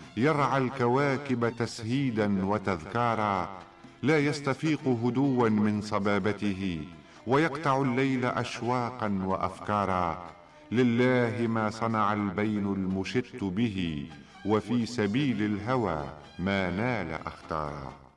يرعى الكواكب تسهيدا وتذكارا، لا يستفيق هدوا من صبابته، ويقطع الليل أشواقا وأفكارا. لله ما صنع البين المشت به، وفي سبيل الهوى ما نال أختارا.